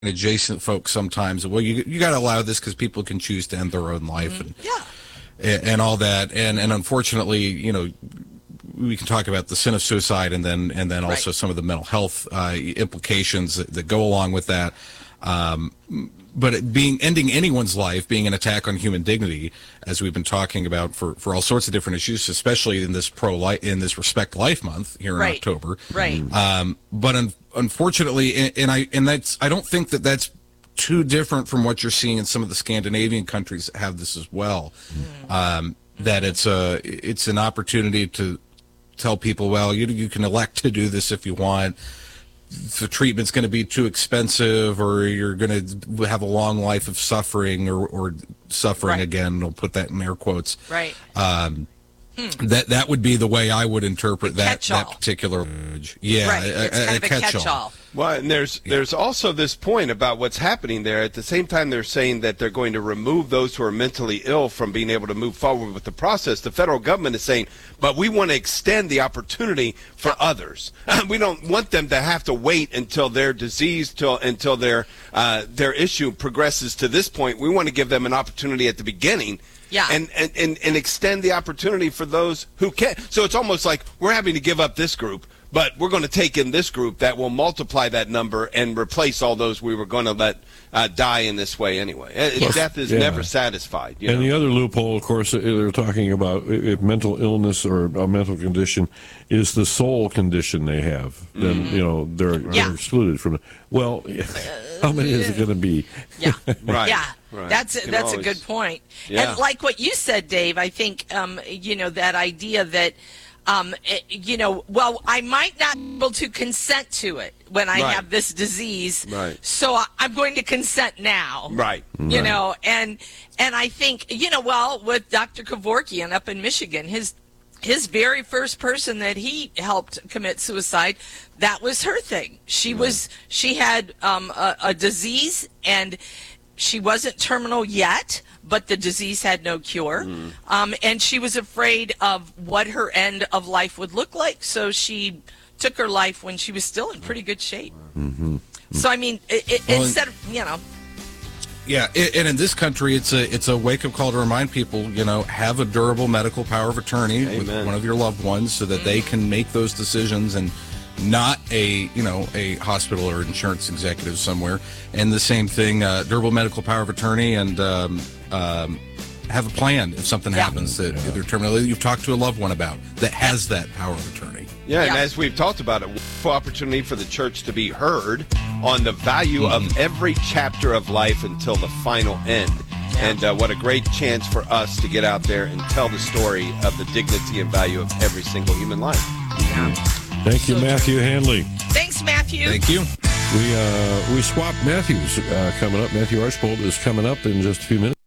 adjacent folks sometimes. Well, you got to allow this because people can choose to end their own life and all that. And unfortunately, we can talk about the sin of suicide and then also some of the mental health implications that go along with that. But ending anyone's life being an attack on human dignity, as we've been talking about for all sorts of different issues, especially in this Respect Life Month here in October. Right. But unfortunately, I don't think that's too different from what you're seeing in some of the Scandinavian countries that have this as well. That it's an opportunity to tell people, well, you can elect to do this if you want. The treatment's going to be too expensive, or you're going to have a long life of suffering or suffering again. We'll put that in air quotes. Right. That would be the way I would interpret that particular image. Yeah, right. It's kind of a catch-all. Well, and there's also this point about what's happening there. At the same time, they're saying that they're going to remove those who are mentally ill from being able to move forward with the process. The federal government is saying, but we want to extend the opportunity for others. We don't want them to have to wait until their disease, until their issue progresses to this point. We want to give them an opportunity at the beginning. Yeah. And extend the opportunity for those who can. So it's almost like we're having to give up this group, but we're going to take in this group that will multiply that number and replace all those we were going to let die in this way anyway. Death is never satisfied. And the other loophole, of course, they're talking about if mental illness or a mental condition is the sole condition they have, then they're excluded from it. Well, how many is it going to be? Yeah, right. Yeah. Right. That's a good point. Yeah. And like what you said, Dave, I think that idea that I might not be able to consent to it when I have this disease. Right. So I'm going to consent now. Right. And I think, with Dr. Kevorkian up in Michigan, his very first person that he helped commit suicide, that was her thing. She had a disease, and she wasn't terminal yet, but the disease had no cure. And she was afraid of what her end of life would look like, so she took her life when she was still in pretty good shape. So, I mean, instead of, Yeah, and in this country, it's a wake-up call to remind people, have a durable medical power of attorney with one of your loved ones so that they can make those decisions and not a hospital or insurance executive somewhere. And the same thing, durable medical power of attorney, and have a plan if something happens that either terminally you've talked to a loved one about that has that power of attorney. Yeah, and as we've talked about, a wonderful opportunity for the church to be heard on the value of every chapter of life until the final end. And what a great chance for us to get out there and tell the story of the dignity and value of every single human life. Thank you, Matthew Hanley. Thanks, Matthew. Thank you. We swap Matthews coming up. Matthew Archbold is coming up in just a few minutes.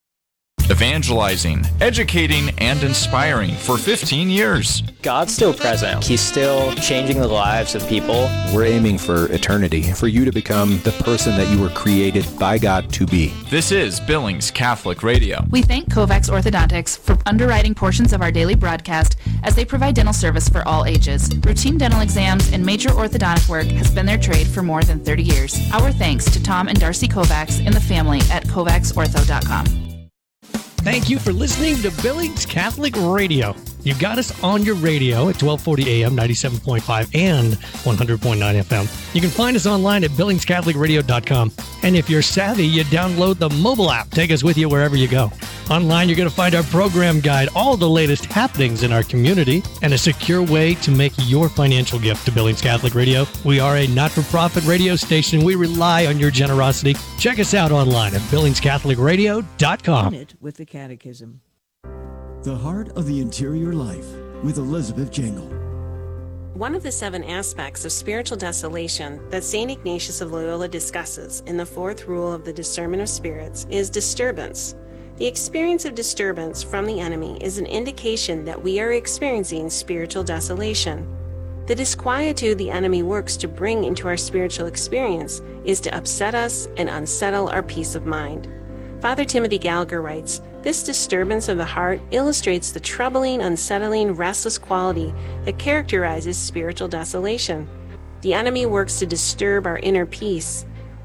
Evangelizing, educating, and inspiring for 15 years. God's still present. He's still changing the lives of people. We're aiming for eternity, for you to become the person that you were created by God to be. This is Billings Catholic Radio. We thank Kovacs Orthodontics for underwriting portions of our daily broadcast as they provide dental service for all ages. Routine dental exams and major orthodontic work has been their trade for more than 30 years. Our thanks to Tom and Darcy Kovacs and the family at KovacsOrtho.com. Thank you for listening to Billings Catholic Radio. You got us on your radio at 1240 AM, 97.5 and 100.9 FM. You can find us online at BillingsCatholicRadio.com. And if you're savvy, you download the mobile app. Take us with you wherever you go. Online, you're going to find our program guide, all the latest happenings in our community, and a secure way to make your financial gift to Billings Catholic Radio. We are a not-for-profit radio station. We rely on your generosity. Check us out online at BillingsCatholicRadio.com. With the Catechism. The Heart of the Interior Life with Elizabeth Jangle. One of the 7 aspects of spiritual desolation that St. Ignatius of Loyola discusses in the 4th rule of the discernment of spirits is disturbance. The experience of disturbance from the enemy is an indication that we are experiencing spiritual desolation. The disquietude the enemy works to bring into our spiritual experience is to upset us and unsettle our peace of mind. Father Timothy Gallagher writes, "This disturbance of the heart illustrates the troubling, unsettling, restless quality that characterizes spiritual desolation. The enemy works to disturb our inner peace.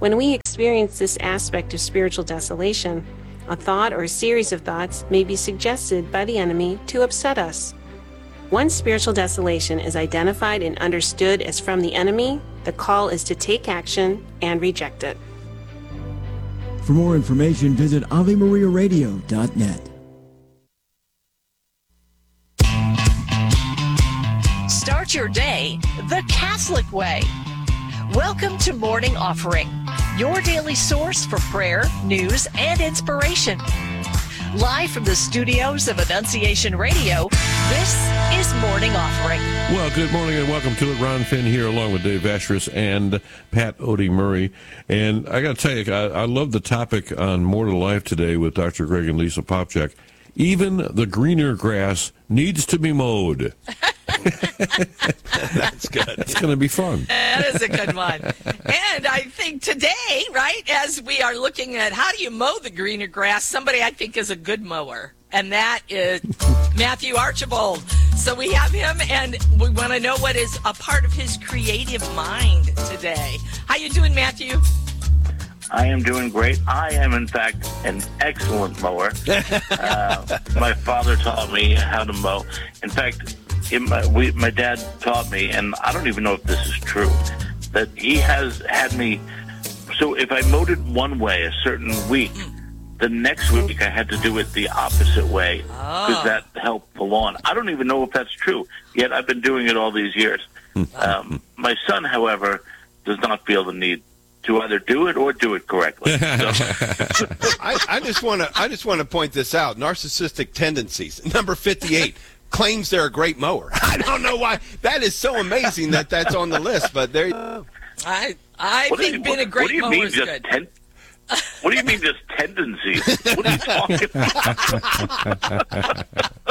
When we experience this aspect of spiritual desolation, a thought or a series of thoughts may be suggested by the enemy to upset us. Once spiritual desolation is identified and understood as from the enemy, the call is to take action and reject it. For more information, visit AveMariaRadio.net. Start your day the Catholic way. Welcome to Morning Offering, your daily source for prayer, news, and inspiration. Live from the studios of Annunciation Radio, this is Morning Offering. Well, good morning and welcome to it. Ron Finn here along with Dave Vashris and Pat Odie Murray. And I got to tell you, I love the topic on More to Life today with Dr. Greg and Lisa Popchak. Even the greener grass needs to be mowed. That's good. It's going to be fun. That is a good one. And I think today, right, as we are looking at how do you mow the greener grass, somebody I think is a good mower, and that is Matthew Archibald. So we have him, and we want to know what is a part of his creative mind today. How you doing, Matthew? I am doing great. I am, in fact, an excellent mower. My father taught me how to mow. In fact, my dad taught me, and I don't even know if this is true, that he has had me, so if I mowed it one way a certain week, the next week I had to do it the opposite way because that helped the lawn. I don't even know if that's true, yet I've been doing it all these years. My son, however, does not feel the need to either do it or do it correctly. So. I just want to point this out. Narcissistic tendencies. Number 58 claims they're a great mower. I don't know why. That is so amazing that that's on the list. But there. I think being a great mower is good. What do you mean just tendencies? What are you talking about?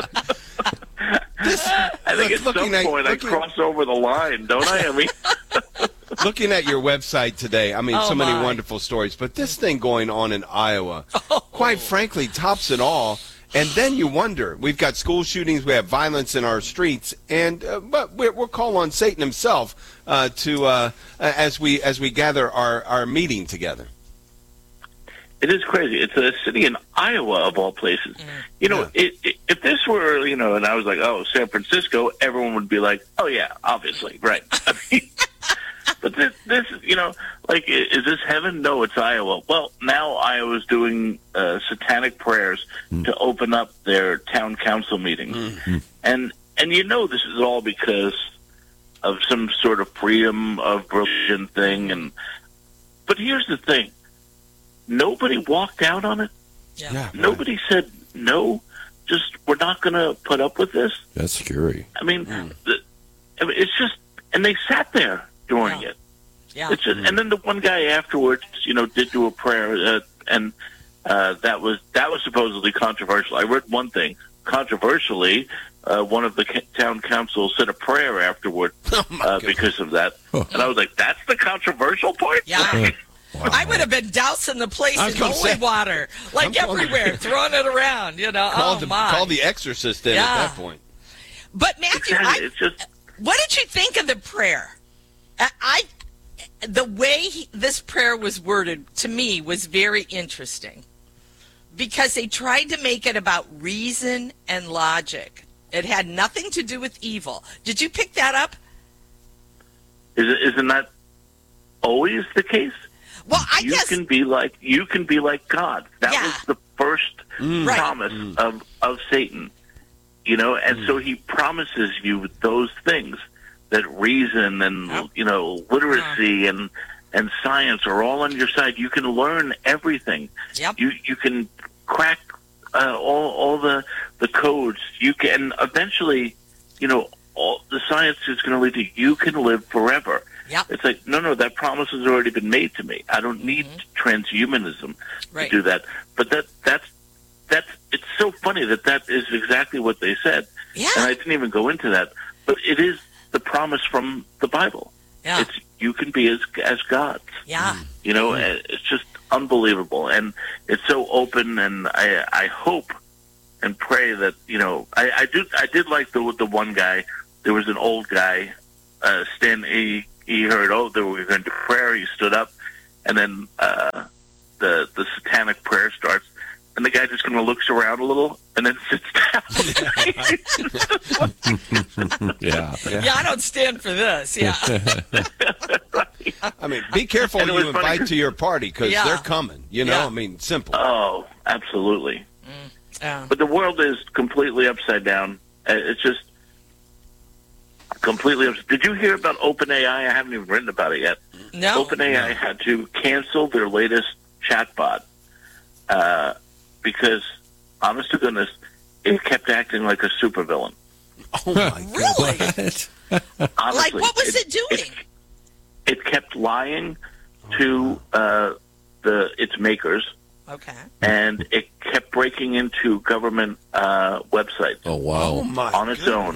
I think at some point I cross over the line, don't I? I mean, looking at your website today, I mean, so many wonderful stories. But this thing going on in Iowa, quite frankly, tops it all. And then you wonder, we've got school shootings, we have violence in our streets, and but we'll call on Satan himself as we gather our meeting together. It is crazy. It's a city in Iowa, of all places. You know, if this were, you know, and I was like, oh, San Francisco, everyone would be like, oh, yeah, obviously, right. I mean, but this, you know, like, is this heaven? No, it's Iowa. Well, now Iowa's doing satanic prayers to open up their town council meetings. And you know this is all because of some sort of freedom of religion thing. But here's the thing. Nobody walked out on it. Yeah. Nobody said, no, just we're not going to put up with this. That's scary. I mean, it's just, and they sat there during it. Yeah. It's just, and then the one guy afterwards, you know, did do a prayer, and that was supposedly controversial. I read one thing. Controversially, one of the town council said a prayer afterward because of that. And I was like, that's the controversial part? Yeah. Wow. I would have been dousing the place in holy water, like everywhere, throwing it around, you know. Call the exorcist in at that point. But Matthew, what did you think of the prayer? The way this prayer was worded, to me, was very interesting. Because they tried to make it about reason and logic. It had nothing to do with evil. Did you pick that up? Isn't that always the case? Well, I guess you can be like God. That was the first promise of Satan, you know. And so he promises you those things, that reason and you know, literacy and science are all on your side. You can learn everything. Yep. You can crack all the codes. You can eventually, you know, all the science is going to lead to you can live forever. Yep. It's like, no, that promise has already been made to me. I don't need transhumanism to do that. But that's it's so funny that is exactly what they said. Yeah. And I didn't even go into that. But it is the promise from the Bible. Yeah. It's you can be as gods. Yeah. You know, it's just unbelievable. And it's so open, and I hope and pray that, you know, I did like the one guy. There was an old guy, he heard, they were going to do prayer. He stood up, and then the satanic prayer starts, and the guy just kind of looks around a little and then sits down. Yeah, I don't stand for this. Yeah. I mean, be careful who you invite to your party because they're coming. You know, I mean, simple. Oh, absolutely. Yeah. But the world is completely upside down. It's just completely upside. Did you hear about OpenAI? I haven't even written about it yet. No. OpenAI had to cancel their latest chatbot because, honest to goodness, it kept acting like a supervillain. Oh my Really? Honestly, Like, what was it doing? It kept lying to its makers. Okay. And it kept breaking into government websites. Oh, wow. Oh my on its own.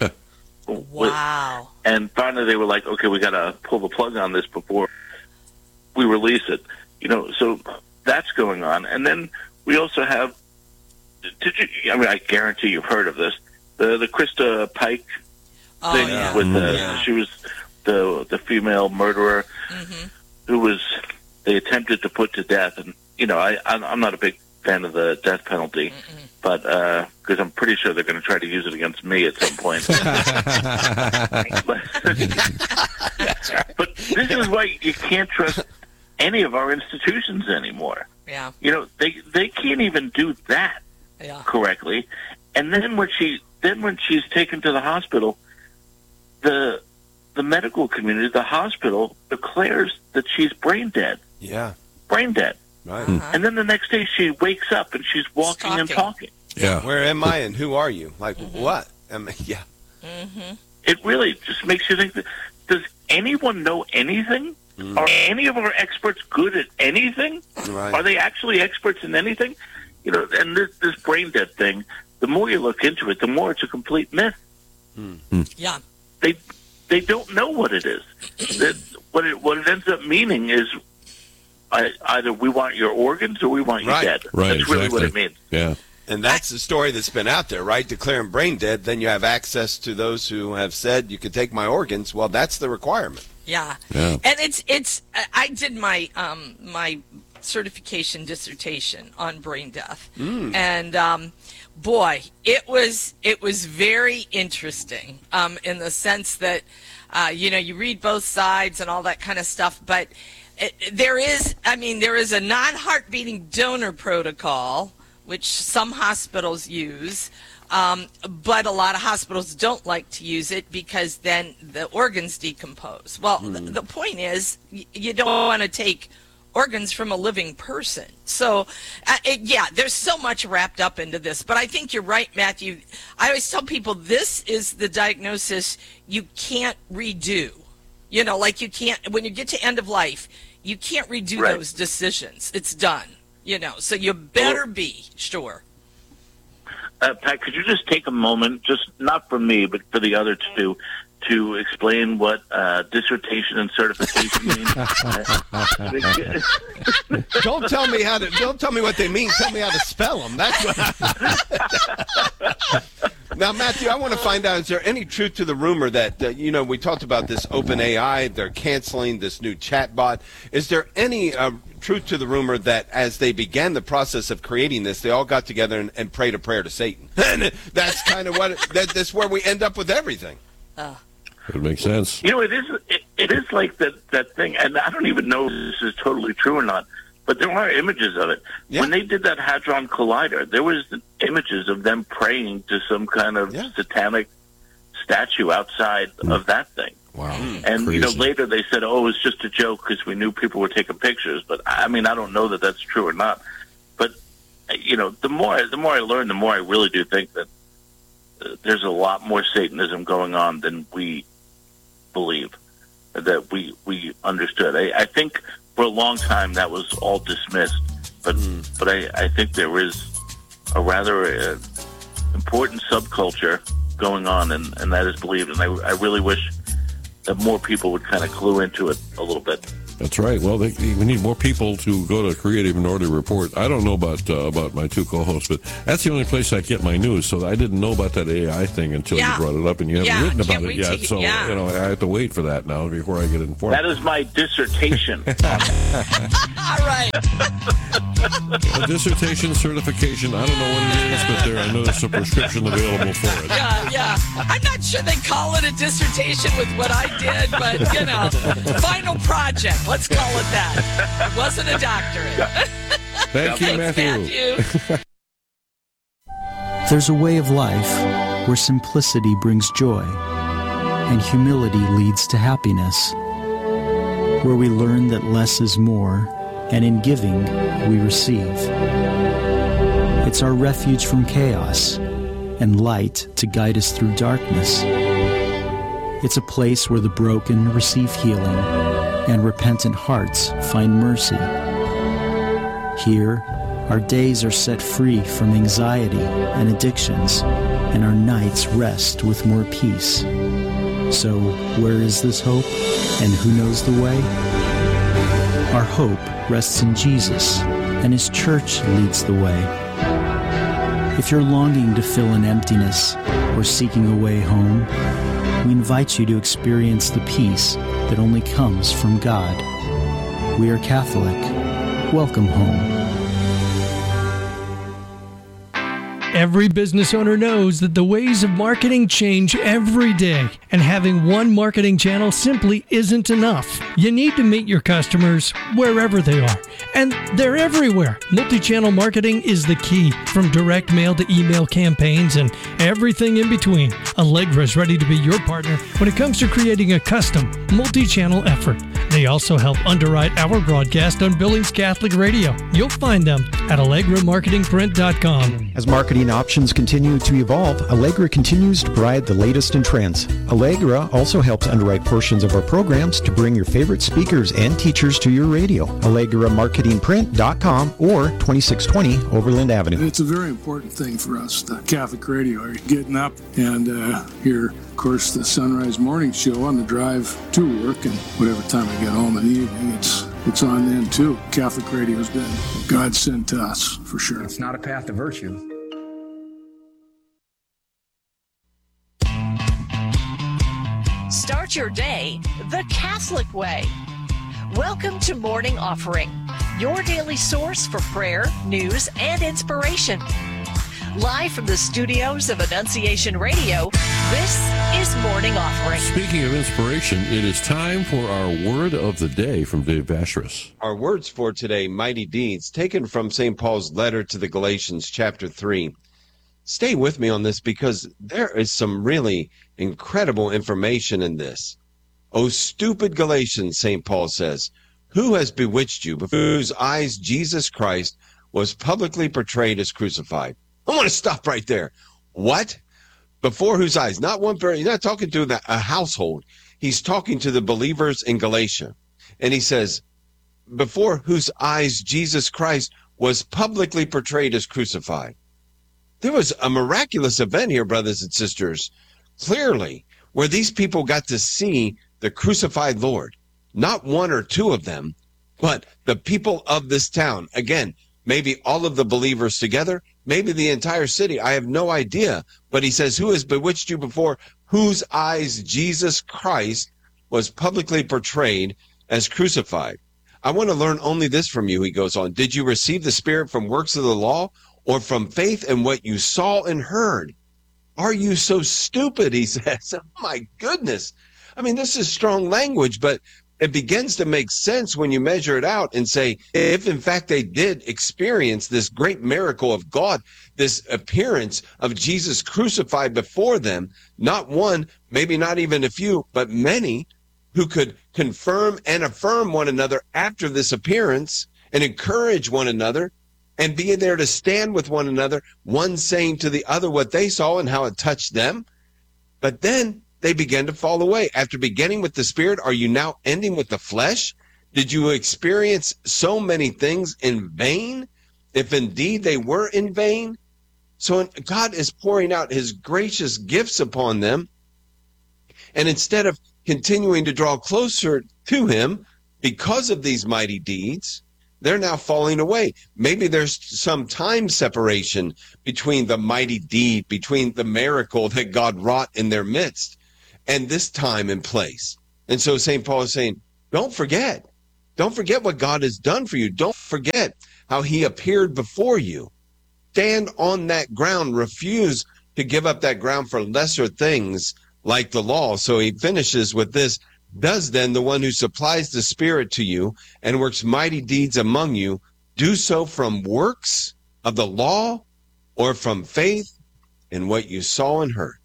Wow. And finally they were like, okay, we got to pull the plug on this before we release it. You know, so that's going on. And then we also have, I guarantee you've heard of this, the Krista Pike thing with she was the female murderer who they attempted to put to death. And, you know, I'm not a big fan of the death penalty, but because I'm pretty sure they're going to try to use it against me at some point. But this is why you can't trust any of our institutions anymore. Yeah. You know, they can't even do that correctly. And then when she's taken to the hospital, the medical community, the hospital, declares that she's brain dead. Yeah. Brain dead. Right. And then the next day she wakes up and she's walking and talking. Yeah. Where am I and who are you? Like, what? I mean, yeah. It really just makes you think, does anyone know anything? Are any of our experts good at anything? Right. Are they actually experts in anything? You know, and this brain dead thing, the more you look into it, the more it's a complete myth. Yeah. They don't know what it is. What it ends up meaning is either we want your organs or we want you dead. Right, That's really what it means. Yeah. And that's the story that's been out there, right? Declaring brain dead, then you have access to those who have said you could take my organs. Well, that's the requirement. Yeah. Yeah. And it's I did my my certification dissertation on brain death. And boy, it was very interesting in the sense that you read both sides and all that kind of stuff, but there is a non-heart-beating donor protocol which some hospitals use, but a lot of hospitals don't like to use it because then the organs decompose. Well, the point is you don't want to take organs from a living person. So, there's so much wrapped up into this. But I think you're right, Matthew. I always tell people this is the diagnosis you can't redo. You know, like you can't, when you get to end of life, you can't redo those decisions. It's done. You know, so you better be sure. Pat, could you just take a moment, just not for me, but for the other two, to explain what dissertation and certification mean? Don't tell me what they mean. Tell me how to spell them. That's what. Now, Matthew, I want to find out: is there any truth to the rumor that we talked about this OpenAI? They're canceling this new chatbot. Is there any truth to the rumor that as they began the process of creating this, they all got together and prayed a prayer to Satan? And that's kind of that's where we end up with everything. It makes sense. You know, it is like that thing, and I don't even know if this is totally true or not, but there are images of it. Yeah. When they did that Hadron Collider, there was images of them praying to some kind of satanic statue outside of that thing. Wow. And, crazy. Later they said, oh, it was just a joke because we knew people were taking pictures. But, I mean, I don't know that that's true or not. But, the more I learn, the more I really do think that there's a lot more Satanism going on than we believe, that we understood. I think for a long time that was all dismissed, but I think there is a rather important subculture going on, and that is believed. And I really wish that more people would kind of clue into it a little bit. That's right. Well, we need more people to go to Creative Minority Report. I don't know about my two co-hosts, but that's the only place I get my news. So I didn't know about that AI thing until you brought it up, and you haven't written about it yet. So I have to wait for that now before I get informed. That is my dissertation. All right. A dissertation certification. I don't know what it is, but I know there's a prescription available for it. Yeah. I'm not sure they call it a dissertation with what I did, but final project. Let's call it that. It wasn't a doctorate. Thank you, Matthew. There's a way of life where simplicity brings joy and humility leads to happiness, where we learn that less is more, and in giving, we receive. It's our refuge from chaos and light to guide us through darkness. It's a place where the broken receive healing and repentant hearts find mercy. Here, our days are set free from anxiety and addictions, and our nights rest with more peace. So, where is this hope, and who knows the way? Our hope rests in Jesus, and His church leads the way. If you're longing to fill an emptiness or seeking a way home, we invite you to experience the peace that only comes from God. We are Catholic. Welcome home. Every business owner knows that the ways of marketing change every day, and having one marketing channel simply isn't enough. You need to meet your customers wherever they are, and they're everywhere. Multi-channel marketing is the key, from direct mail to email campaigns and everything in between. Allegra is ready to be your partner when it comes to creating a custom multi-channel effort. They also help underwrite our broadcast on Billings Catholic Radio. You'll find them at AllegraMarketingPrint.com. As marketing options continue to evolve, Allegra continues to provide the latest in trends. Allegra also helps underwrite portions of our programs to bring your favorite speakers and teachers to your radio. AllegraMarketingPrint.com or 2620 Overland Avenue. It's a very important thing for us, the Catholic Radio. Getting up and hear, of course, the Sunrise Morning Show on the drive to work, and whatever time I get home in the evening, it's on then too. Catholic Radio has been God sent to us, for sure. It's not a path to virtue. Start your day the Catholic way. Welcome to Morning Offering, your daily source for prayer, news, and inspiration. Live from the studios of Annunciation Radio, this is Morning Offering. Speaking of inspiration, it is time for our word of the day from Dave Vashris. Our words for today, mighty deeds, taken from St. Paul's letter to the Galatians, chapter 3. Stay with me on this because there is some really incredible information in this. O stupid Galatians, St. Paul says, who has bewitched you, before whose eyes Jesus Christ was publicly portrayed as crucified? I want to stop right there. What? Before whose eyes? Not one person. He's not talking to a household. He's talking to the believers in Galatia. And he says, before whose eyes Jesus Christ was publicly portrayed as crucified. There was a miraculous event here, brothers and sisters, clearly, where these people got to see the crucified Lord. Not one or two of them, but the people of this town. Again, maybe all of the believers together, maybe the entire city. I have no idea. But he says, who has bewitched you, before whose eyes Jesus Christ was publicly portrayed as crucified? I want to learn only this from you, he goes on. Did you receive the Spirit from works of the law, or from faith in what you saw and heard? Are you so stupid, he says. Oh, my goodness. I mean, this is strong language, but it begins to make sense when you measure it out and say, if in fact they did experience this great miracle of God, this appearance of Jesus crucified before them, not one, maybe not even a few, but many who could confirm and affirm one another after this appearance and encourage one another and be there to stand with one another, one saying to the other what they saw and how it touched them. But then they began to fall away. After beginning with the Spirit, are you now ending with the flesh? Did you experience so many things in vain, if indeed they were in vain? So God is pouring out his gracious gifts upon them. And instead of continuing to draw closer to him, because of these mighty deeds, they're now falling away. Maybe there's some time separation between the mighty deed, between the miracle that God wrought in their midst, and this time and place. And so St. Paul is saying, don't forget. Don't forget what God has done for you. Don't forget how he appeared before you. Stand on that ground. Refuse to give up that ground for lesser things like the law. So he finishes with this. Does then the one who supplies the Spirit to you and works mighty deeds among you do so from works of the law or from faith in what you saw and heard?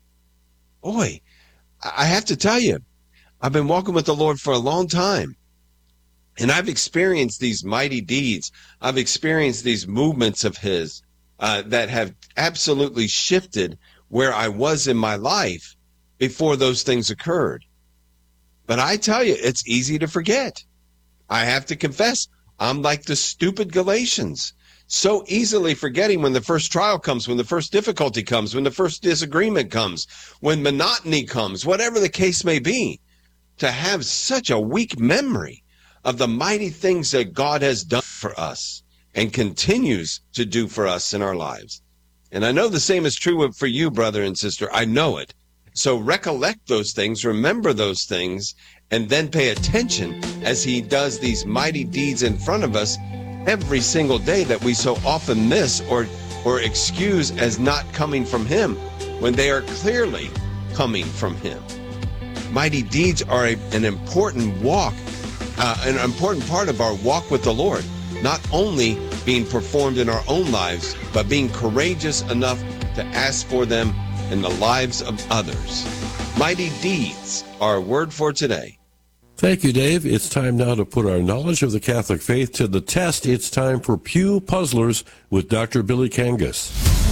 Boy, I have to tell you, I've been walking with the Lord for a long time, and I've experienced these mighty deeds. I've experienced these movements of his that have absolutely shifted where I was in my life before those things occurred. But I tell you, it's easy to forget. I have to confess, I'm like the stupid Galatians, so easily forgetting when the first trial comes, when the first difficulty comes, when the first disagreement comes, when monotony comes, whatever the case may be, to have such a weak memory of the mighty things that God has done for us and continues to do for us in our lives. And I know the same is true for you, brother and sister. I know it. So recollect those things, remember those things, and then pay attention as he does these mighty deeds in front of us every single day that we so often miss or excuse as not coming from him when they are clearly coming from him. Mighty deeds are an important walk, an important part of our walk with the Lord, not only being performed in our own lives, but being courageous enough to ask for them in the lives of others. Mighty deeds are a word for today. Thank you, Dave. It's time now to put our knowledge of the Catholic faith to the test. It's time for Pew Puzzlers with Dr. Billy Kangas.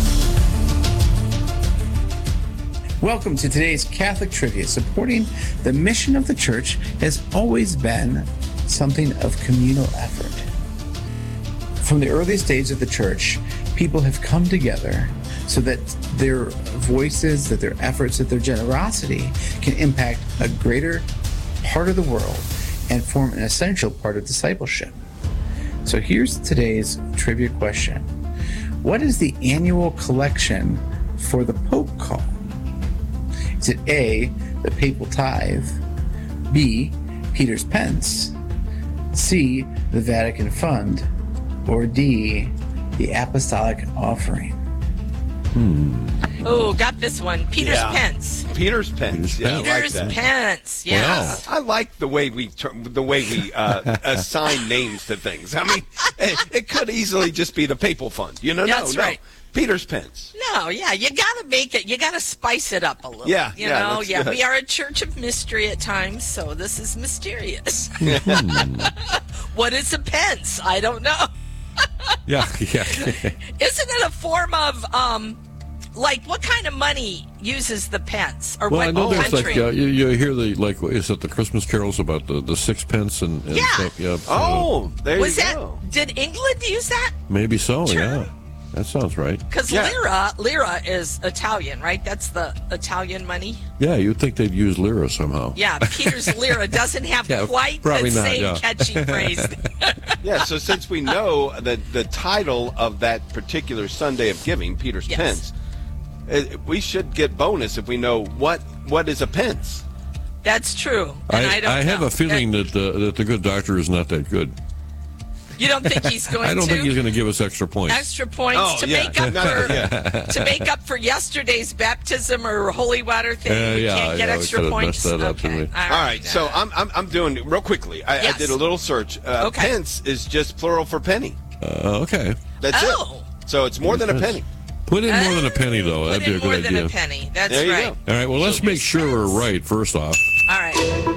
Welcome to today's Catholic Trivia. Supporting the mission of the Church has always been something of communal effort. From the earliest days of the Church, people have come together so that their voices, that their efforts, that their generosity can impact a greater part of the world and form an essential part of discipleship. So here's today's trivia question. What is the annual collection for the Pope called? Is it A, the Papal Tithe, B, Peter's Pence, C, the Vatican Fund, or D, the Apostolic Offering? Oh, got this one. Peter's Pence. Peter's Pence. Yeah, Peter's I like that. Pence. Yes. Wow. I like the way we assign names to things. I mean, it could easily just be the Papal Fund. That's right. Peter's Pence. No, yeah, you got to make it. You got to spice it up a little. Yeah, you know. Good. We are a church of mystery at times, so this is mysterious. What is a pence? I don't know. Yeah. Isn't it a form of what kind of money uses the pence, or what I know there's country? you hear is it the Christmas carols about the sixpence and stuff? Yeah. Oh, there was you that? go. Did England use that? Maybe so. Yeah, that sounds right. Because lira is Italian, right? That's the Italian money. Yeah, you'd think they'd use lira somehow. Yeah, Peter's lira doesn't have quite the same catchy phrase. Yeah, so since we know the title of that particular Sunday of Giving, Peter's Pence, we should get bonus if we know what is a pence. That's true. And I have a feeling that the good doctor is not that good. You don't think he's going to? I don't think he's going to give us extra points. Extra points to make up for yesterday's baptism or holy water thing. You can't get extra points. That up okay. to All right. So I'm doing real quickly. I did a little search. Pence is just plural for penny. Okay. That's it. So it's more than a penny. Put in more than a penny, though. That'd be a good idea. More than a penny. That's there you right. Go. All right. Well, let's make sure we're right first off. All right.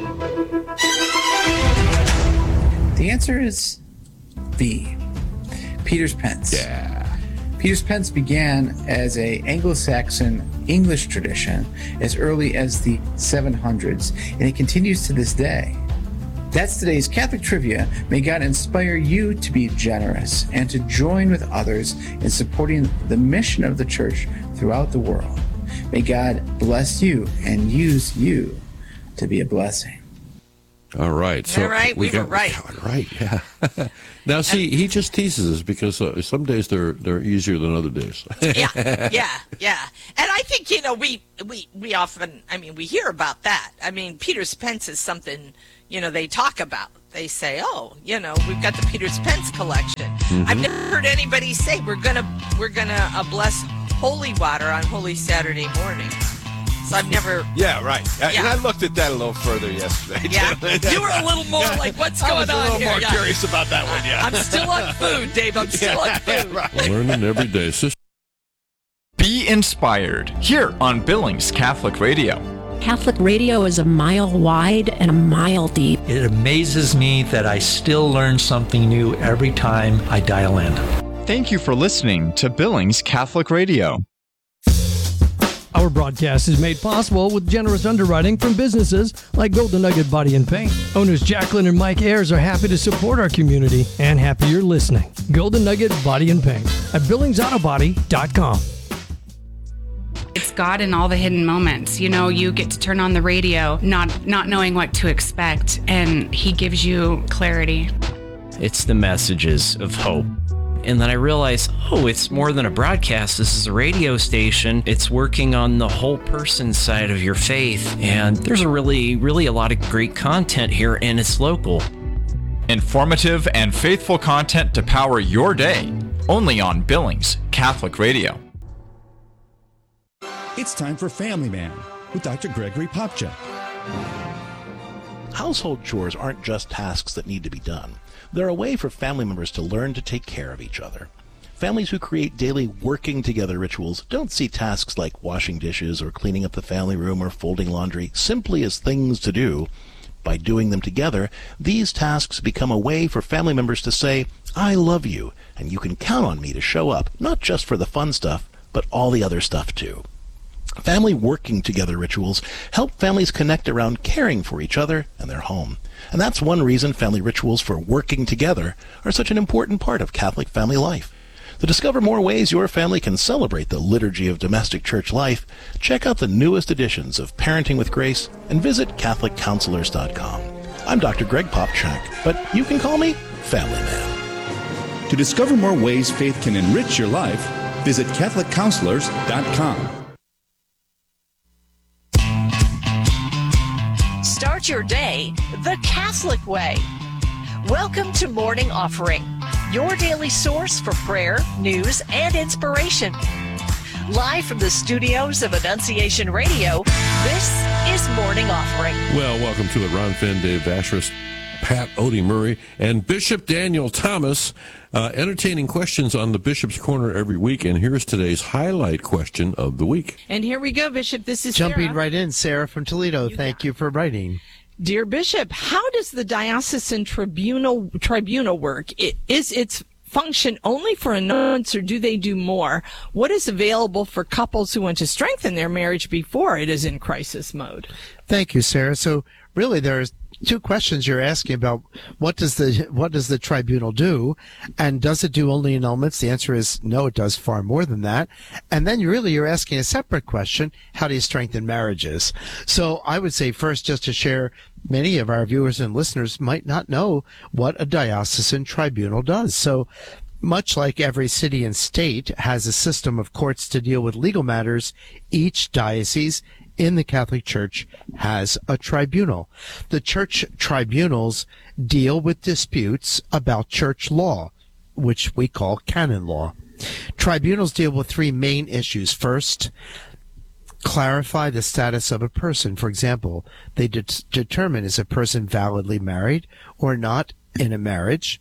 The answer is B, Peter's Pence. Yeah. Peter's Pence began as a Anglo-Saxon English tradition as early as the 700s, and it continues to this day. That's today's Catholic Trivia. May God inspire you to be generous and to join with others in supporting the mission of the Church throughout the world. May God bless you and use you to be a blessing. All right. So all right, we were right. Right, yeah. Now, see, he just teases us because some days they're easier than other days. Yeah. And I think, we often, we hear about that. Peter Spence is something, they talk about. They say, we've got the Peter Spence collection. Mm-hmm. I've never heard anybody say we're gonna bless holy water on Holy Saturday morning. So I've never. Yeah, right. And I looked at that a little further yesterday. Yeah, you were a little more like, what's going on here? I was a little more curious about that one. Yeah, I'm still on food, Dave. I'm still on food. Right. Learning every day. Be inspired here on Billings Catholic Radio. Catholic radio is a mile wide and a mile deep. It amazes me that I still learn something new every time I dial in. Thank you for listening to Billings Catholic Radio. Our broadcast is made possible with generous underwriting from businesses like Golden Nugget Body and Paint. Owners Jacqueline and Mike Ayers are happy to support our community and happy you're listening. Golden Nugget Body and Paint at BillingsAutobody.com. It's God in all the hidden moments. You get to turn on the radio, not knowing what to expect, and He gives you clarity. It's the messages of hope. And then I realized, it's more than a broadcast. This is a radio station. It's working on the whole person side of your faith. And there's a really a lot of great content here, and it's local. Informative and faithful content to power your day. Only on Billings Catholic Radio. It's time for Family Man with Dr. Gregory Popchak. Household chores aren't just tasks that need to be done. They're a way for family members to learn to take care of each other. Families who create daily working together rituals don't see tasks like washing dishes or cleaning up the family room or folding laundry simply as things to do. By doing them together, these tasks become a way for family members to say, I love you, and you can count on me to show up, not just for the fun stuff, but all the other stuff too. Family working together rituals help families connect around caring for each other and their home. And that's one reason family rituals for working together are such an important part of Catholic family life. To discover more ways your family can celebrate the liturgy of domestic church life, check out the newest editions of Parenting with Grace and visit CatholicCounselors.com. I'm Dr. Greg Popchak, but you can call me Family Man. To discover more ways faith can enrich your life, visit CatholicCounselors.com. Start your day the Catholic way. Welcome to Morning Offering, your daily source for prayer, news, and inspiration. Live from the studios of Annunciation Radio, this is Morning Offering. Well, welcome to it. Ron Finn, Dave Vacheris, Pat Odie Murray, and Bishop Daniel Thomas. Entertaining questions on the Bishop's Corner every week, and here's today's highlight question of the week. And here we go, Bishop. This is Jumping Sarah. right in, Sarah from Toledo. Thank you for writing. Dear Bishop, how does the diocesan tribunal work? Is its function only for annulments, or do they do more? What is available for couples who want to strengthen their marriage before it is in crisis mode? Thank you, Sarah. So really there's two questions you're asking about. What does the tribunal do, and does it do only annulments? The answer is no, it does far more than that. And then you're asking a separate question: how do you strengthen marriages? So I would say first, just to share, many of our viewers and listeners might not know what a diocesan tribunal does. So much like every city and state has a system of courts to deal with legal matters, each diocese in the Catholic Church has a tribunal. The church tribunals deal with disputes about church law, which we call canon law. Tribunals deal with three main issues. First, clarify the status of a person. For example, they determine, is a person validly married or not in a marriage?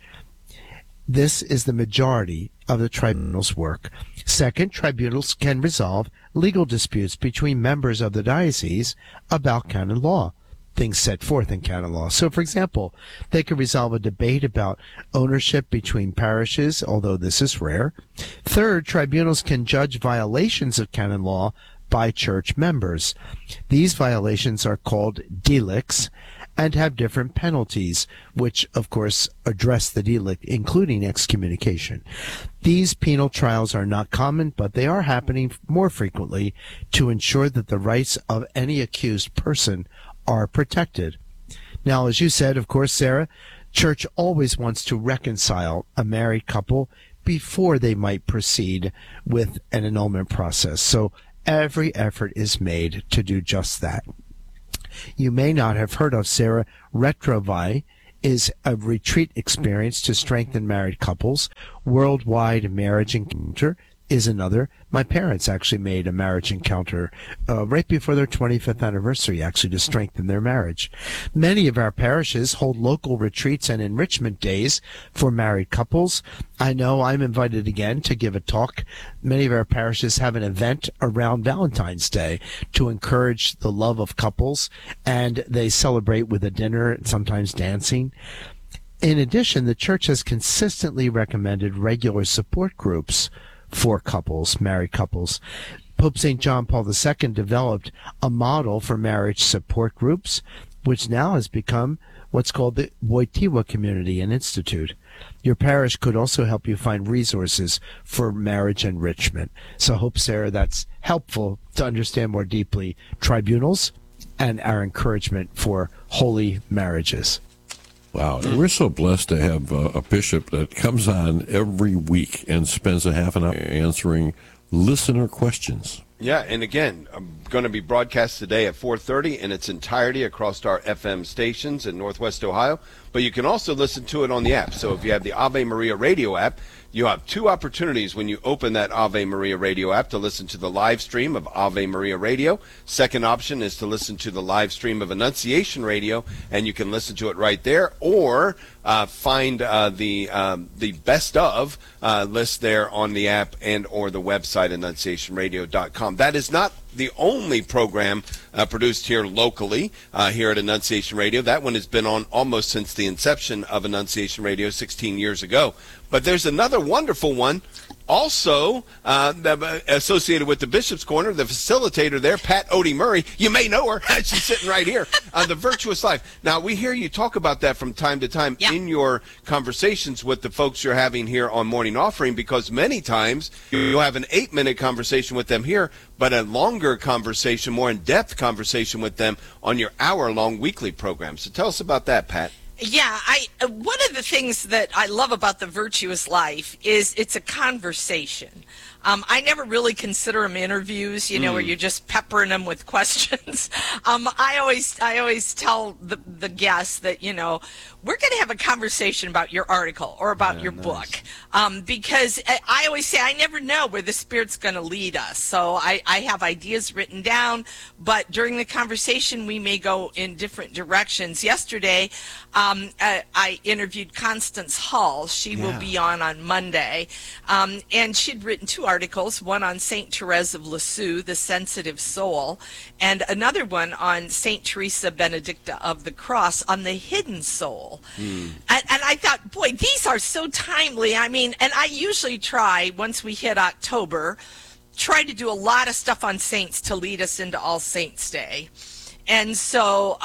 This is the majority of the tribunal's work. Second, tribunals can resolve legal disputes between members of the diocese about canon law, things set forth in canon law. So, for example, they can resolve a debate about ownership between parishes, although this is rare. Third, tribunals can judge violations of canon law by church members. These violations are called delicts and have different penalties, which, of course, address the delict, including excommunication. These penal trials are not common, but they are happening more frequently to ensure that the rights of any accused person are protected. Now, as you said, of course, Sarah, church always wants to reconcile a married couple before they might proceed with an annulment process. So every effort is made to do just that. You may not have heard of, Sarah, Retrouvailles is a retreat experience to strengthen married couples. Worldwide Marriage Encounter is another. My parents actually made a marriage encounter right before their 25th anniversary, actually, to strengthen their marriage. Many of our parishes hold local retreats and enrichment days for married couples. I know I'm invited again to give a talk. Many of our parishes have an event around Valentine's Day to encourage the love of couples, and they celebrate with a dinner and sometimes dancing. In addition, the church has consistently recommended regular support groups for couples, married couples. Pope St. John Paul II developed a model for marriage support groups, which now has become what's called the Wojtyła Community and Institute. Your parish could also help you find resources for marriage enrichment. So I hope, Sarah, that's helpful to understand more deeply tribunals and our encouragement for holy marriages. Wow, we're so blessed to have a bishop that comes on every week and spends a half an hour answering listener questions. Yeah, and again, I'm going to be broadcast today at 4:30 in its entirety across our FM stations in Northwest Ohio, but you can also listen to it on the app. So if you have the Ave Maria radio app, you have two opportunities when you open that Ave Maria radio app to listen to the live stream of Ave Maria Radio. Second option is to listen to the live stream of Annunciation Radio, and you can listen to it right there, or find the best of list there on the app and or the website annunciationradio.com. That is not the only program produced here locally here at Annunciation Radio. That one has been on almost since the inception of Annunciation Radio 16 years ago. But there's another wonderful one also associated with the Bishop's Corner, the facilitator there, Pat Odie Murray. You may know her. She's sitting right here. The Virtuous Life. Now, we hear you talk about that from time to time in your conversations with the folks you're having here on Morning Offering, because many times you'll have an 8-minute conversation with them here, but a longer conversation, more in-depth conversation with them on your hour-long weekly program. So tell us about that, Pat. Yeah, one of the things that I love about the Virtuous Life is it's a conversation. I never really consider them interviews, where you're just peppering them with questions. I always tell the guests that, we're going to have a conversation about your article or about your book, because I always say I never know where the Spirit's going to lead us. So I have ideas written down, but during the conversation we may go in different directions. Yesterday, I interviewed Constance Hall. She will be on Monday, and she'd written 2 articles, one on St. Therese of Lisieux, The Sensitive Soul, and another one on St. Teresa Benedicta of the Cross on the Hidden Soul. And I thought, boy, these are so timely. I mean, and I usually try, once we hit October, try to do a lot of stuff on saints to lead us into All Saints Day. And so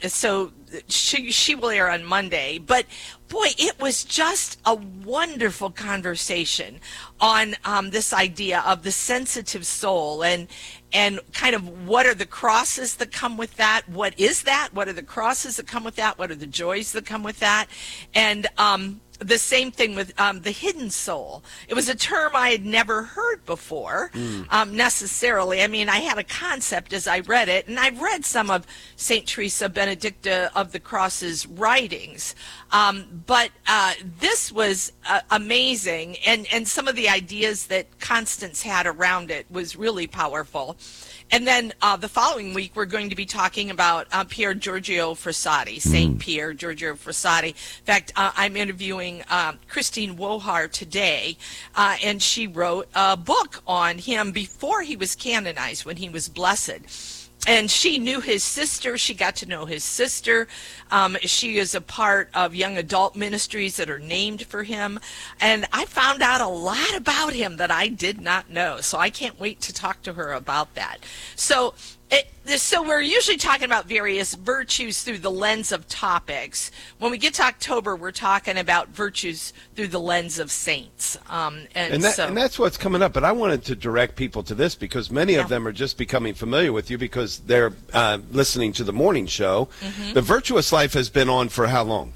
she will air on Monday. But boy, it was just a wonderful conversation on this idea of the sensitive soul and kind of what are the crosses that come with that? What is that? What are the crosses that come with that? What are the joys that come with that? And the same thing with the hidden soul. It was a term I had never heard before, necessarily. I mean, I had a concept as I read it, and I've read some of St. Teresa Benedicta of the Cross's writings, but this was amazing, and some of the ideas that Constance had around it was really powerful. And then the following week, we're going to be talking about Pier Giorgio Frassati, St. Pier Giorgio Frassati. In fact, I'm interviewing Christine Wohar today, and she wrote a book on him before he was canonized, when he was blessed. And she knew his sister. She got to know his sister. She is a part of young adult ministries that are named for him. And I found out a lot about him that I did not know. So I can't wait to talk to her about that. So So we're usually talking about various virtues through the lens of topics. When we get to October, we're talking about virtues through the lens of saints. And that's what's coming up. But I wanted to direct people to this because many of them are just becoming familiar with you because they're listening to the morning show. Mm-hmm. The Virtuous Life has been on for how long?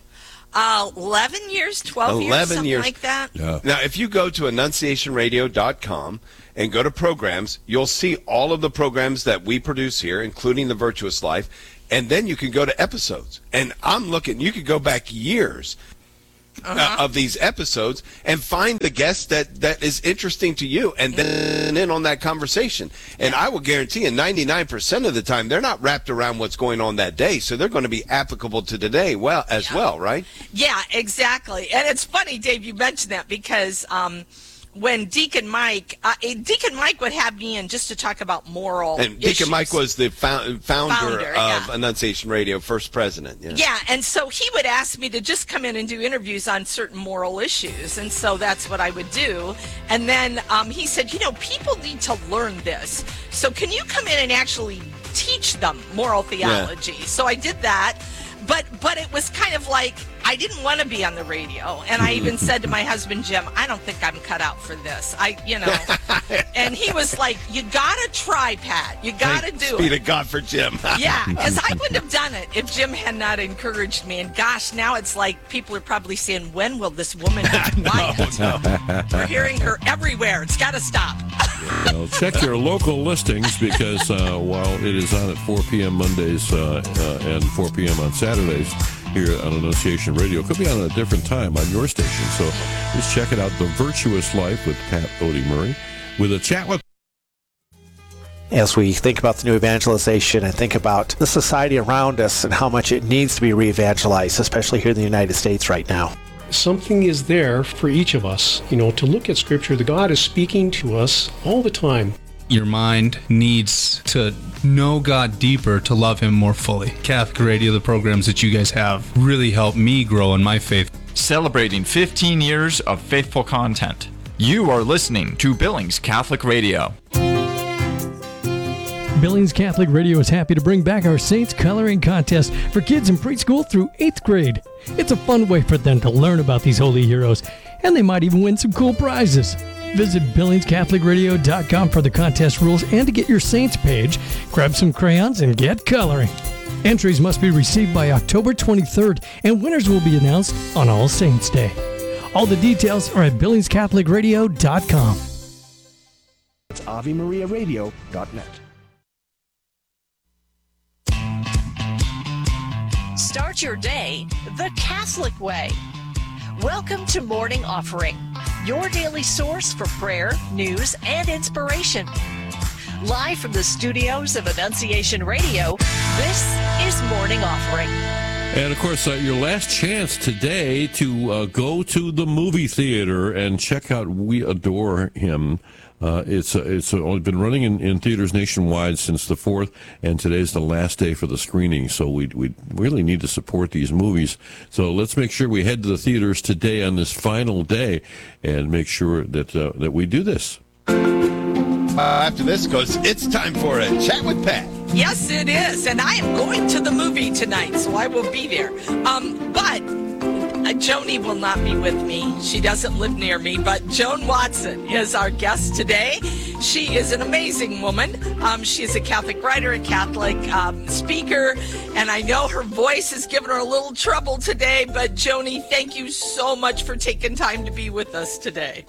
11 years, 12 years, something like that. Yeah. Now, if you go to annunciationradio.com and go to programs, you'll see all of the programs that we produce here, including The Virtuous Life, and then you can go to episodes. And I'm looking, you could go back years of these episodes and find the guest that is interesting to you and then in on that conversation. And I will guarantee you 99% of the time they're not wrapped around what's going on that day, so they're going to be applicable to today as well, right? Yeah, exactly. And it's funny, Dave, you mentioned that because when Deacon Mike would have me in just to talk about moral and Deacon issues. Mike was the founder of Annunciation Radio, first president. Yeah, and so he would ask me to just come in and do interviews on certain moral issues, and so that's what I would do. And then he said, people need to learn this, so can you come in and actually teach them moral theology? Yeah. So I did that. But it was kind of like I didn't want to be on the radio, and I even said to my husband Jim, I don't think I'm cut out for this. And he was like, "You gotta try, Pat. You gotta do it." Be to God for Jim. Yeah, because I wouldn't have done it if Jim had not encouraged me. And gosh, now it's like people are probably saying, "When will this woman be quiet?" We're hearing her everywhere. It's got to stop. Well, check your local listings because while it is on at 4 p.m. Mondays and 4 p.m. on Saturdays here on Annunciation Radio, it could be on a different time on your station. So just check it out, The Virtuous Life with Pat Odie Murray, with a chat with. As we think about the new evangelization and think about the society around us and how much it needs to be re-evangelized, especially here in the United States right now. Something is there for each of us, to look at Scripture. The God is speaking to us all the time. Your mind needs to know God deeper to love Him more fully. Catholic Radio, the programs that you guys have, really helped me grow in my faith. Celebrating 15 years of faithful content. You are listening to Billings Catholic Radio. Billings Catholic Radio is happy to bring back our Saints Coloring Contest for kids in preschool through 8th grade. It's a fun way for them to learn about these holy heroes, and they might even win some cool prizes. Visit BillingsCatholicRadio.com for the contest rules and to get your Saints page. Grab some crayons and get coloring. Entries must be received by October 23rd, and winners will be announced on All Saints Day. All the details are at BillingsCatholicRadio.com. It's AveMariaRadio.net. Start your day the Catholic way. Welcome to Morning Offering, your daily source for prayer, news, and inspiration. Live from the studios of Annunciation Radio, this is Morning Offering. And, of course, your last chance today to go to the movie theater and check out We Adore Him. It's only been running in theaters nationwide since the 4th, and today's the last day for the screening, so we really need to support these movies. So let's make sure we head to the theaters today on this final day and make sure that we do this. After this goes, it's time for a Chat with Pat. Yes, it is, and I am going to the movie tonight, so I will be there. But Joni will not be with me. She doesn't live near me, but Joan Watson is our guest today. She is an amazing woman. She is a Catholic writer, a Catholic speaker, and I know her voice has given her a little trouble today, but Joni, thank you so much for taking time to be with us today.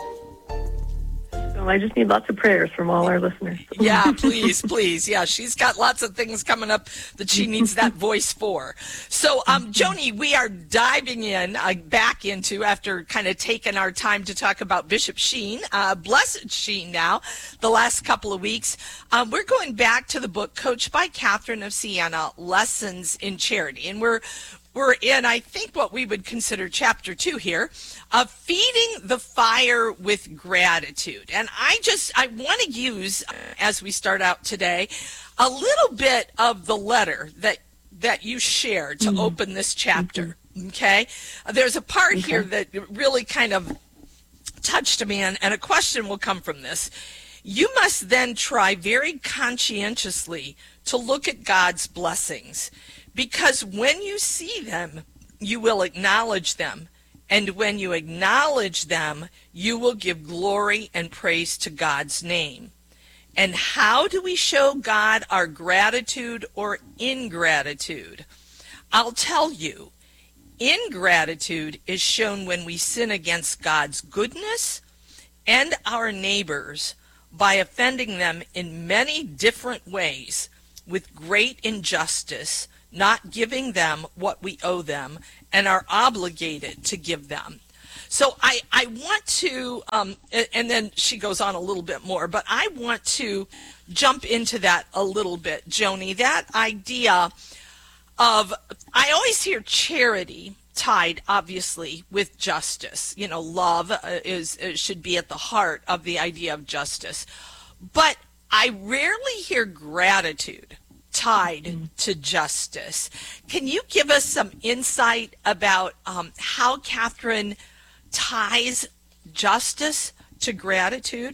I just need lots of prayers from all our listeners. Yeah, please. Yeah, she's got lots of things coming up that she needs that voice for. So, Joni, we are diving in back into, after kind of taking our time to talk about Bishop Sheen, Blessed Sheen now, the last couple of weeks. We're going back to the book Coached by Catherine of Siena, Lessons in Charity. And we're in, I think, what we would consider chapter 2 here, of feeding the fire with gratitude. And I want to use, as we start out today, a little bit of the letter that you shared to open this chapter, okay? There's a part here that really kind of touched me, and a question will come from this. You must then try very conscientiously to look at God's blessings, because when you see them, you will acknowledge them. And when you acknowledge them, you will give glory and praise to God's name. And how do we show God our gratitude or ingratitude? I'll tell you, ingratitude is shown when we sin against God's goodness and our neighbors by offending them in many different ways with great injustice, not giving them what we owe them and are obligated to give them. So I want to, and then she goes on a little bit more, but I want to jump into that a little bit, Joni, that idea of, I always hear charity tied, obviously, with justice. You know, love should be at the heart of the idea of justice. But I rarely hear gratitude tied to justice. Can you give us some insight about how Catherine ties justice to gratitude?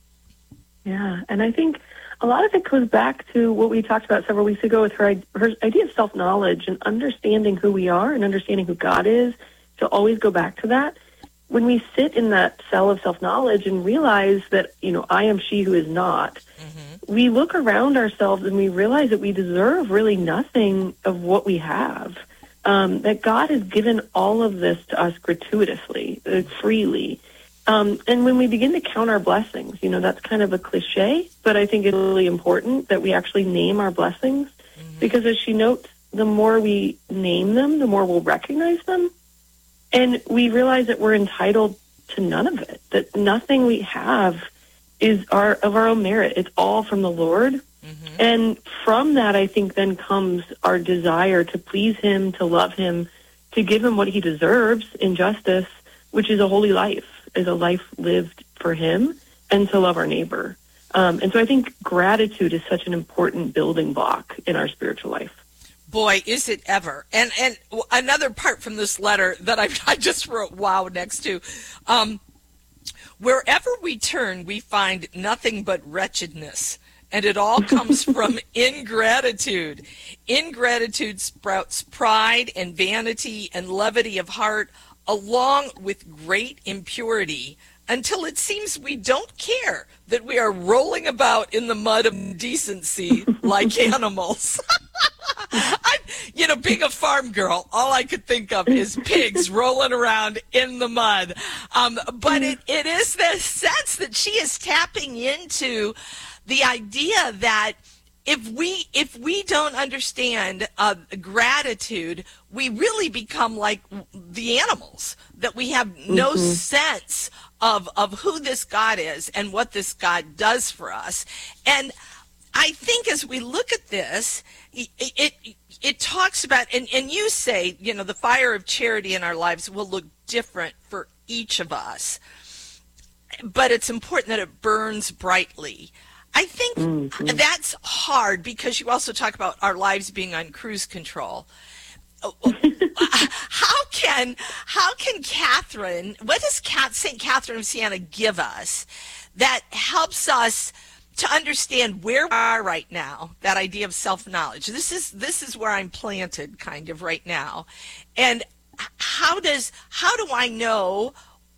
Yeah, and I think a lot of it goes back to what we talked about several weeks ago with her idea of self-knowledge and understanding who we are and understanding who God is, to always go back to that. When we sit in that cell of self-knowledge and realize that, I am she who is not, we look around ourselves and we realize that we deserve really nothing of what we have. That God has given all of this to us gratuitously, freely. And when we begin to count our blessings, that's kind of a cliche, but I think it's really important that we actually name our blessings, because as she notes, the more we name them, the more we'll recognize them. And we realize that we're entitled to none of it, that nothing we have is of our own merit. It's all from the Lord. And from that, I think, then comes our desire to please him, to love him, to give him what he deserves in justice, which is a holy life, is a life lived for him, and to love our neighbor. And so I think gratitude is such an important building block in our spiritual life. Boy, is it ever. And another part from this letter that I just wrote wow next to, wherever we turn, we find nothing but wretchedness. And it all comes from ingratitude. Ingratitude sprouts pride and vanity and levity of heart, along with great impurity, until it seems we don't care that we are rolling about in the mud of decency like animals. Being a farm girl, all I could think of is pigs rolling around in the mud. But it is the sense that she is tapping into the idea that if we don't understand gratitude, we really become like the animals, that we have no sense of who this God is and what this God does for us. And I think as we look at this, it talks about, and you say, the fire of charity in our lives will look different for each of us, but it's important that it burns brightly. I think that's hard, because you also talk about our lives being on cruise control. How can Catherine, what does St. Catherine of Siena give us that helps us to understand where we are right now, that idea of self-knowledge? This is where I'm planted kind of right now. And how do I know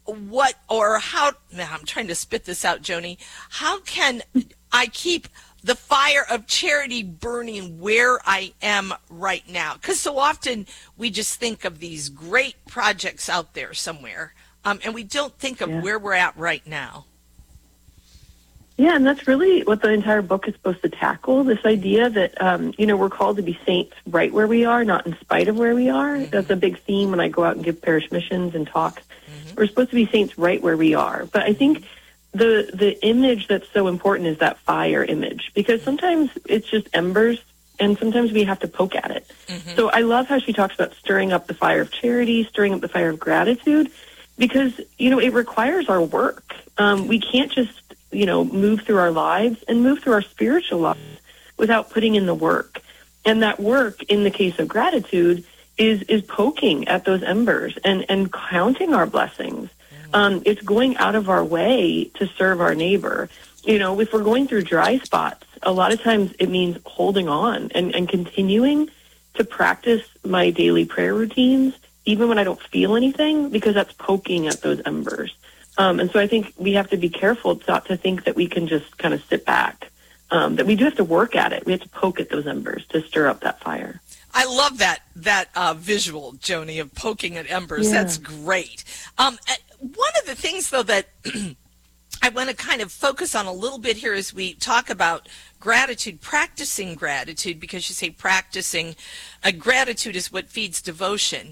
I'm trying to spit this out, Joni. How can I keep the fire of charity burning where I am right now? Because so often we just think of these great projects out there somewhere, and we don't think of where we're at right now. Yeah, and that's really what the entire book is supposed to tackle, this idea that, we're called to be saints right where we are, not in spite of where we are. That's a big theme when I go out and give parish missions and talks. We're supposed to be saints right where we are. But I think the image that's so important is that fire image, because sometimes it's just embers, and sometimes we have to poke at it. So I love how she talks about stirring up the fire of charity, stirring up the fire of gratitude, because, it requires our work. We can't just move through our lives and move through our spiritual lives without putting in the work. And that work, in the case of gratitude, is poking at those embers and counting our blessings. It's going out of our way to serve our neighbor. if we're going through dry spots, a lot of times it means holding on and continuing to practice my daily prayer routines, even when I don't feel anything, because that's poking at those embers. And so I think we have to be careful not to think that we can just kind of sit back, that we do have to work at it. We have to poke at those embers to stir up that fire. I love that visual, Joni, of poking at embers. Yeah. That's great. One of the things, though, that I want to kind of focus on a little bit here as we talk about gratitude, practicing gratitude, because you say practicing gratitude is what feeds devotion.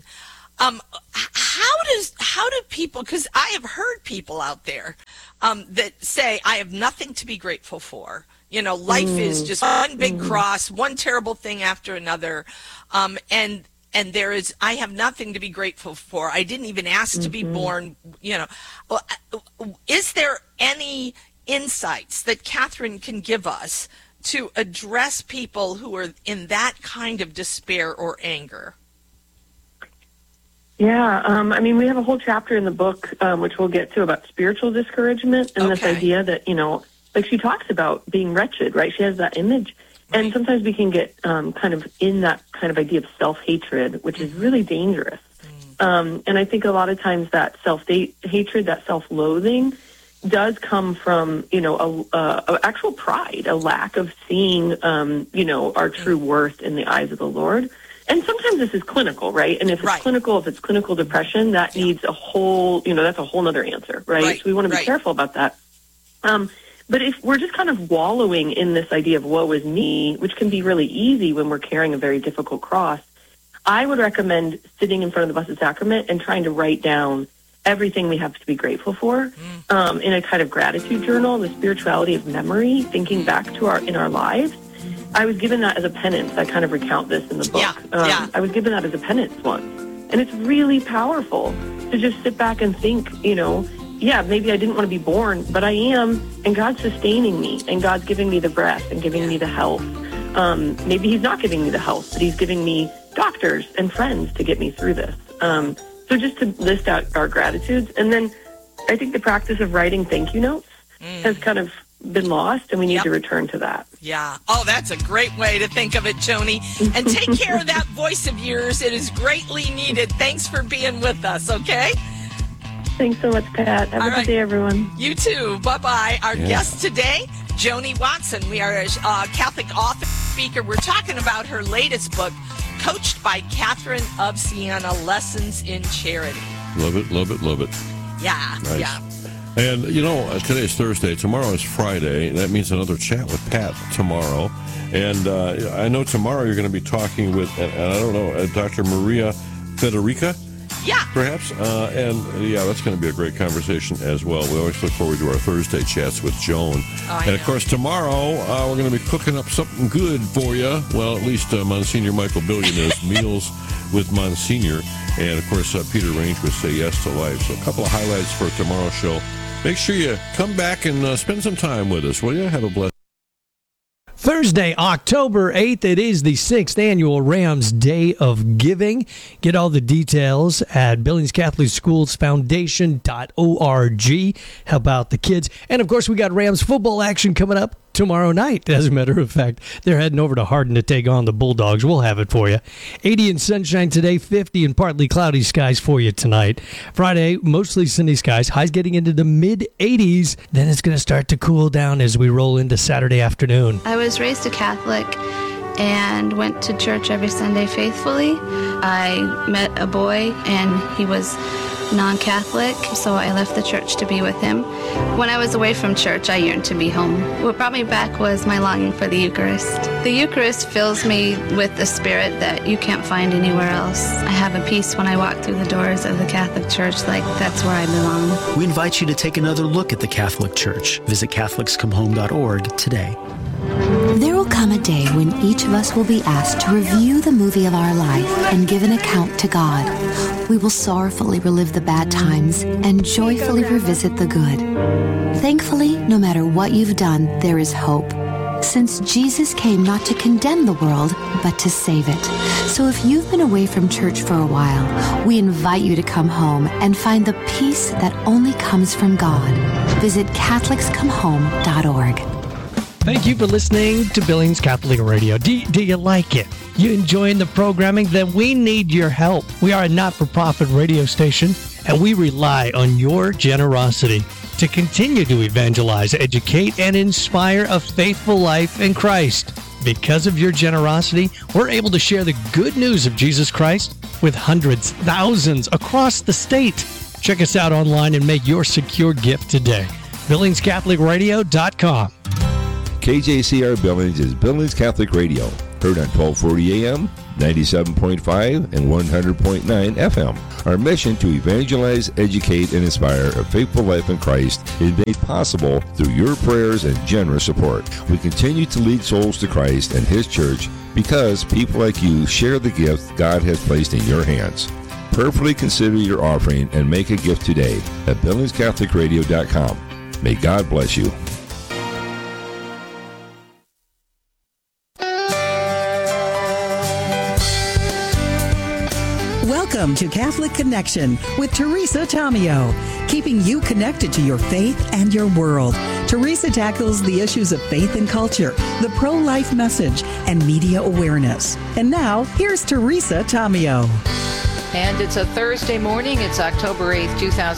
How do people, because I have heard people out there that say, I have nothing to be grateful for. Life is just one big cross, one terrible thing after another. And there is, I have nothing to be grateful for. I didn't even ask to be born, Is there any insights that Catherine can give us to address people who are in that kind of despair or anger? Yeah, we have a whole chapter in the book, which we'll get to, about spiritual discouragement and this idea that, like she talks about being wretched, right? She has that image. And sometimes we can get kind of in that kind of idea of self-hatred, which is really dangerous. And I think a lot of times that self-hatred, that self-loathing does come from, a actual pride, a lack of seeing, our true worth in the eyes of the Lord. And sometimes this is clinical, right? And if it's clinical depression, that needs a whole, that's a whole nother answer, right? So we want to be careful about that. But if we're just kind of wallowing in this idea of woe is me, which can be really easy when we're carrying a very difficult cross, I would recommend sitting in front of the Blessed Sacrament and trying to write down everything we have to be grateful for in a kind of gratitude journal, the spirituality of memory, thinking back to in our lives. I was given that as a penance. I kind of recount this in the book. I was given that as a penance once. And it's really powerful to just sit back and think, maybe I didn't want to be born, but I am, and God's sustaining me, and God's giving me the breath and giving me the health. Maybe he's not giving me the health, but he's giving me doctors and friends to get me through this. So just to list out our gratitudes. And then I think the practice of writing thank you notes has kind of been lost, and we need to return to that. Yeah. Oh, that's a great way to think of it, Joni. And take care of that voice of yours. It is greatly needed. Thanks for being with us, okay? Thanks so much, Pat. Have a good day, everyone. You too. Bye-bye. Our guest today, Joni Watson. We are a Catholic author, speaker. We're talking about her latest book, Coached by Catherine of Siena, Lessons in Charity. Love it, love it, love it. Yeah, nice. Yeah. And, today's Thursday. Tomorrow is Friday. That means another chat with Pat tomorrow. And I know tomorrow you're going to be talking with, and I don't know, Dr. Maria Federica? Yeah. Perhaps. That's going to be a great conversation as well. We always look forward to our Thursday chats with Joan. And, of course, tomorrow we're going to be cooking up something good for you. Well, at least Monsignor Michael Billionaire's Meals with Monsignor. And, of course, Peter Range would Say Yes to Life. So a couple of highlights for tomorrow's show. Make sure you come back and spend some time with us, will you? Have a blessed Thursday, October 8th, it is the 6th annual Rams Day of Giving. Get all the details at Billings Catholic Schools Foundation.org. Help out the kids. And, of course, we got Rams football action coming up tomorrow night. As a matter of fact, they're heading over to Hardin to take on the Bulldogs. We'll have it for you. 80 and sunshine today, 50 and partly cloudy skies for you tonight. Friday, mostly sunny skies. Highs getting into the mid-80s. Then it's going to start to cool down as we roll into Saturday afternoon. I was raised a Catholic and went to church every Sunday faithfully. I met a boy and he was non-Catholic, so I left the church to be with him. When I was away from church, I yearned to be home. What brought me back was my longing for the Eucharist. The Eucharist fills me with the spirit that you can't find anywhere else. I have a peace when I walk through the doors of the Catholic Church, like that's where I belong. We invite you to take another look at the Catholic Church. Visit CatholicsComeHome.org today. There will come a day when each of us will be asked to review the movie of our life and give an account to God. We will sorrowfully relive the bad times and joyfully revisit the good. Thankfully, no matter what you've done, there is hope. since Jesus came not to condemn the world, but to save it. So if you've been away from church for a while, we invite you to come home and find the peace that only comes from God. Visit CatholicsComeHome.org. Thank you for listening to Billings Catholic Radio. Do you like it? You enjoying the programming? Then we need your help. We are a not-for-profit radio station, and we rely on your generosity to continue to evangelize, educate, and inspire a faithful life in Christ. Because of your generosity, we're able to share the good news of Jesus Christ with hundreds, thousands across the state. Check us out online and make your secure gift today. BillingsCatholicRadio.com. KJCR Billings is Billings Catholic Radio, heard on 1240 AM, 97.5, and 100.9 FM. Our mission to evangelize, educate, and inspire a faithful life in Christ is made possible through your prayers and generous support. We continue to lead souls to Christ and His church because people like you share the gift God has placed in your hands. Prayerfully consider your offering and make a gift today at BillingsCatholicRadio.com. May God bless you. Welcome to Catholic Connection with Teresa Tomeo, keeping you connected to your faith and your world. Teresa tackles the issues of faith and culture, the pro-life message, and media awareness. And now, here's Teresa Tomeo. And it's a Thursday morning. It's October 8th,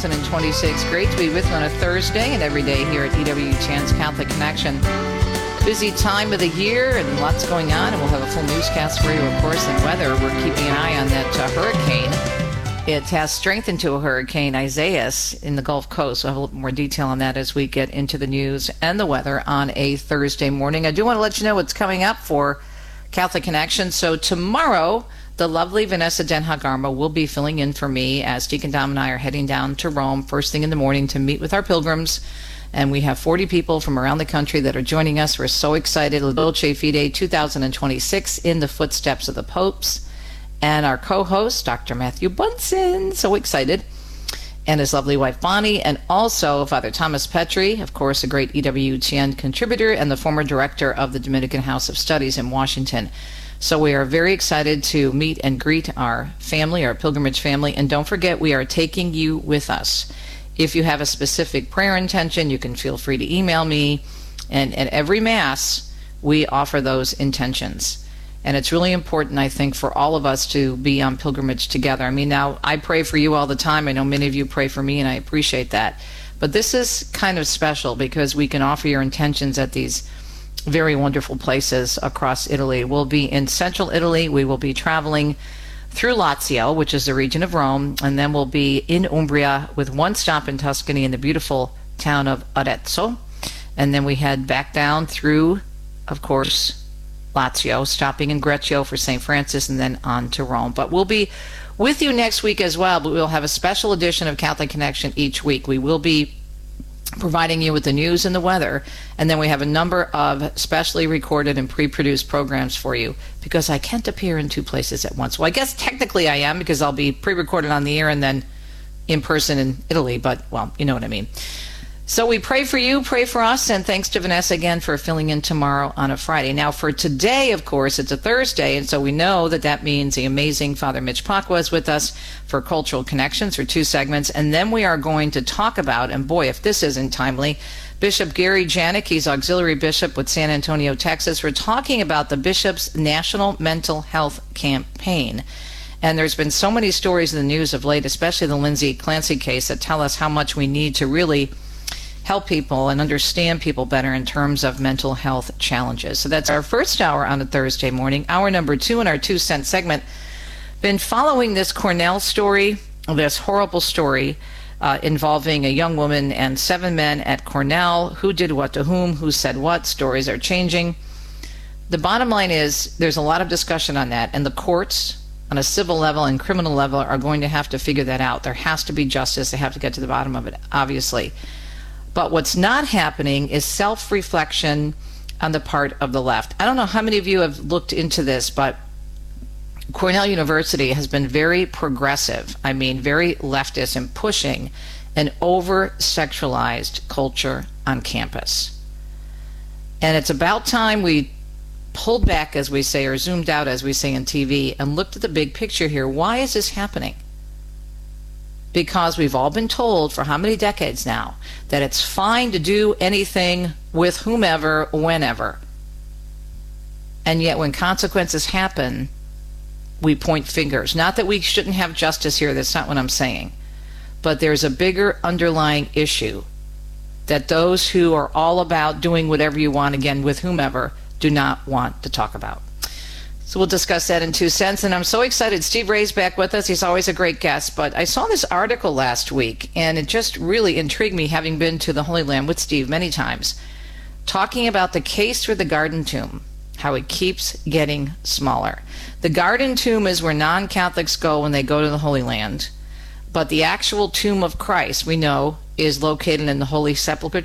2026. Great to be with you on a Thursday and every day here at EWTN's Catholic Connection. Busy time of the year and lots going on, and we'll have a full newscast for you, of course, and weather. We're keeping an eye on that hurricane. It has strengthened to a hurricane, Isaias, in the Gulf Coast. We'll have a little more detail on that as we get into the news and the weather on a Thursday morning. I do want to let you know what's coming up for Catholic Connection. So tomorrow, the lovely Vanessa Den Hagarma will be filling in for me as Deacon Dom and I are heading down to Rome first thing in the morning to meet with our pilgrims. And we have 40 people from around the country that are joining us. We're so excited. La Dolce Fide 2026 in the footsteps of the popes. And our co-host, Dr. Matthew Bunson, so excited. And his lovely wife, Bonnie. And also Father Thomas Petri, of course, a great EWTN contributor and the former director of the Dominican House of Studies in Washington. So we are very excited to meet and greet our family, our pilgrimage family. And don't forget, we are taking you with us. If you have a specific prayer intention, you can feel free to email me. And at every Mass, we offer those intentions. And it's really important, I think, for all of us to be on pilgrimage together. I mean, now, I pray for you all the time. I know many of you pray for me, and I appreciate that. But this is kind of special because we can offer your intentions at these very wonderful places across Italy. We'll be in central Italy. We will be traveling through Lazio, which is the region of Rome, and then we'll be in Umbria with one stop in Tuscany in the beautiful town of Arezzo. And then we head back down through, of course, Lazio, stopping in Greccio for St. Francis, and then on to Rome. But we'll be with you next week as well, but we'll have a special edition of Catholic Connection each week. We will be providing you with the news and the weather, and then we have a number of specially recorded and pre-produced programs for you because I can't appear in two places at once. Well, I guess technically I am because I'll be pre-recorded on the air and then in person in Italy, but, well, you know what I mean. So we pray for you, pray for us, and thanks to Vanessa again for filling in tomorrow on a Friday. Now for today, of course, it's a Thursday, and so we know that that means the amazing Father Mitch Pacwa is with us for Cultural Connections for 2 segments, and then we are going to talk about, and boy, if this isn't timely, Bishop Gary Janik, he's Auxiliary Bishop with San Antonio, Texas. We're talking about the Bishop's National Mental Health Campaign. And there's been so many stories in the news of late, especially the Lindsay Clancy case, that tell us how much we need to really help people and understand people better in terms of mental health challenges. So that's our first hour on a Thursday morning. Hour number 2 in our 2 cent segment. Been following this Cornell story, this horrible story involving a young woman and 7 men at Cornell. Who did what to whom? Who said what? Stories are changing. The bottom line is there's a lot of discussion on that, and the courts on a civil level and criminal level are going to have to figure that out. There has to be justice. They have to get to the bottom of it, obviously. But what's not happening is self-reflection on the part of the left. I don't know how many of you have looked into this, but Cornell University has been very progressive, I mean very leftist, in pushing an over-sexualized culture on campus. And it's about time we pulled back, as we say, or zoomed out, as we say in TV, and looked at the big picture here. Why is this happening? Because we've all been told for how many decades now that it's fine to do anything with whomever, whenever. And yet when consequences happen, we point fingers. Not that we shouldn't have justice here, that's not what I'm saying. But there's a bigger underlying issue that those who are all about doing whatever you want, again, with whomever, do not want to talk about. So we'll discuss that in 2 cents. And I'm so excited. Steve Ray's back with us. He's always a great guest. But I saw this article last week, and it just really intrigued me, having been to the Holy Land with Steve many times, talking about the case for the Garden Tomb, how it keeps getting smaller. The Garden Tomb is where non-Catholics go when they go to the Holy Land. But the actual tomb of Christ, we know, is located in the Holy Sepulchre